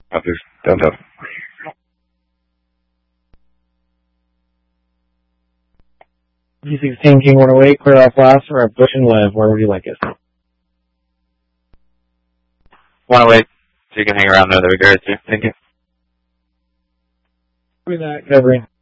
Office downtown. G16 King 108, clear off last for a Bush and Lev. Where would you like it? 108. So you can hang around there. That'd be great too. Thank you. Copy that, covering.